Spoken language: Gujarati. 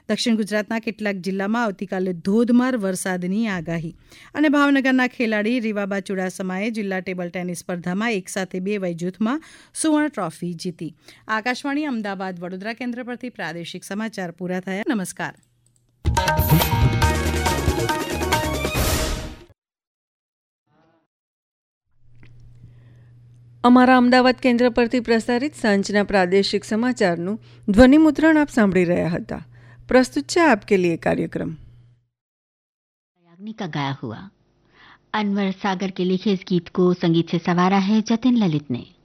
દક્ષિણ ગુજરાતના કેટલાક જિલ્લામાં આવતીકાલે ધોધમાર વરસાદની આગાહી. અને ભાવનગરના ખેલાડી રીવાબા ચુડાસમાએ જિલ્લા ટેબલ ટેનિસ સ્પર્ધામાં એકસાથે 2 વયજૂથમાં સુવર્ણ ટ્રોફી જીતી. આકાશવાણી અમદાવાદ વડોદરા કેન્દ્ર પરથી પ્રાદેશિક સમાચાર પૂરા થયા. નમસ્કાર. અમારા અમદાવાદ કેન્દ્ર પરથી પ્રસારિત સાંજના પ્રાદેશિક સમાચારનું ધ્વનિમુદ્રણ આપ સાંભળી રહ્યા હતા. પ્રસ્તુત છે આપકે लिए कार्यक्रम. का गाया हुआ अनवर सागर के लिखे इस गीत को संगीत से संवारा है जतिन ललित ने.